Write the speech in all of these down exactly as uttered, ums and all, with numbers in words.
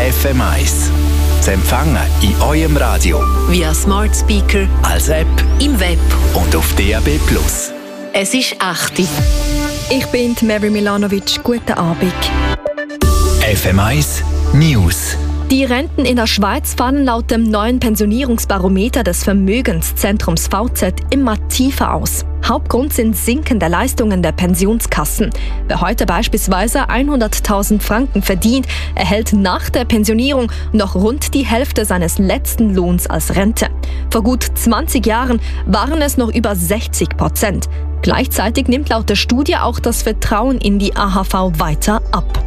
F M eins. Zu empfangen in eurem Radio, via Smart Speaker, als App, im Web und auf D A B plus. Es ist acht Uhr. Ich bin Mary Milanovic. Guten Abend. F M eins News. Die Renten in der Schweiz fallen laut dem neuen Pensionierungsbarometer des Vermögenszentrums V Z immer tiefer aus. Hauptgrund sind sinkende Leistungen der Pensionskassen. Wer heute beispielsweise hunderttausend Franken verdient, erhält nach der Pensionierung noch rund die Hälfte seines letzten Lohns als Rente. Vor gut zwanzig Jahren waren es noch über sechzig Prozent. Gleichzeitig nimmt laut der Studie auch das Vertrauen in die A H V weiter ab.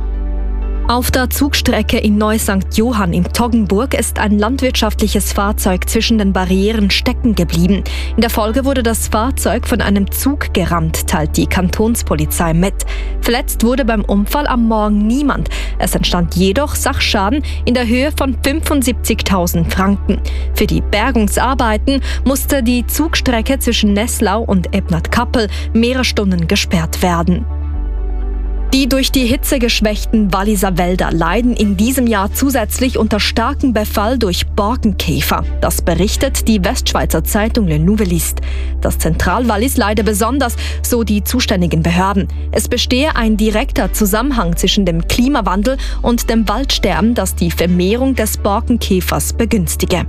Auf der Zugstrecke in Neu-Sankt Johann in Toggenburg ist ein landwirtschaftliches Fahrzeug zwischen den Barrieren stecken geblieben. In der Folge wurde das Fahrzeug von einem Zug gerammt, teilt die Kantonspolizei mit. Verletzt wurde beim Unfall am Morgen niemand. Es entstand jedoch Sachschaden in der Höhe von fünfundsiebzigtausend Franken. Für die Bergungsarbeiten musste die Zugstrecke zwischen Nesslau und Ebnat-Kappel mehrere Stunden gesperrt werden. Die durch die Hitze geschwächten Walliser Wälder leiden in diesem Jahr zusätzlich unter starkem Befall durch Borkenkäfer. Das berichtet die Westschweizer Zeitung Le Nouvelliste. Das Zentralwallis leide besonders, so die zuständigen Behörden. Es bestehe ein direkter Zusammenhang zwischen dem Klimawandel und dem Waldsterben, das die Vermehrung des Borkenkäfers begünstige.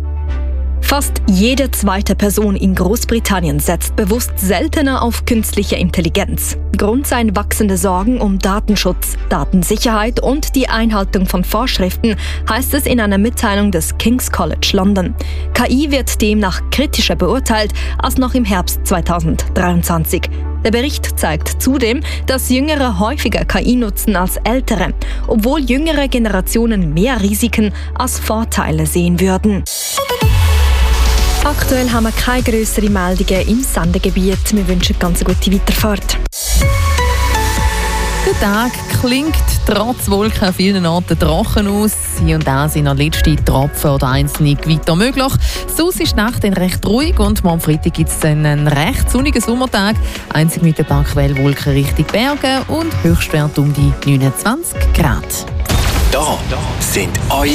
Fast jede zweite Person in Großbritannien setzt bewusst seltener auf künstliche Intelligenz. Grund seien wachsende Sorgen um Datenschutz, Datensicherheit und die Einhaltung von Vorschriften, heißt es in einer Mitteilung des King's College London. K I wird demnach kritischer beurteilt als noch im Herbst zweitausenddreiundzwanzig. Der Bericht zeigt zudem, dass Jüngere häufiger K I nutzen als Ältere, obwohl jüngere Generationen mehr Risiken als Vorteile sehen würden. Aktuell haben wir keine grösseren Meldungen im Sendegebiet. Wir wünschen ganz eine gute Weiterfahrt. Der Tag klingt trotz Wolken an vielen Orten trocken aus. Hier und da sind noch letzte Tropfen oder einzelne Gewitter möglich. Sonst ist die Nacht dann recht ruhig und morgen Freitag gibt es einen recht sonnigen Sommertag. Einzig mit ein paar Quellwolken Richtung Berge und Höchstwert um die neunundzwanzig Grad. Da sind eure